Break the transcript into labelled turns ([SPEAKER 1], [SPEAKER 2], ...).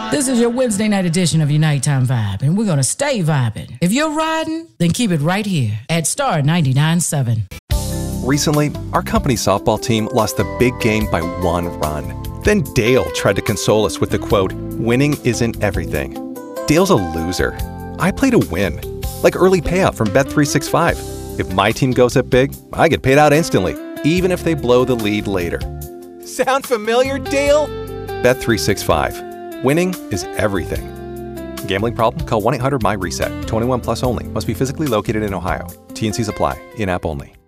[SPEAKER 1] This is your Wednesday night edition of your Nighttime Vibe, and we're going to stay vibing. If you're riding, then keep it right here at Star 99.7.
[SPEAKER 2] Recently, our company's softball team lost the big game by 1 run. Then Dale tried to console us with the quote, "Winning isn't everything." Dale's a loser. I play to win, like early payout from Bet365. If my team goes up big, I get paid out instantly, even if they blow the lead later. Sound familiar, Dale? Bet365. Winning is everything. Gambling problem? Call 1-800-MY-RESET. 21 plus only. Must be physically located in Ohio. T&Cs apply. In-app only.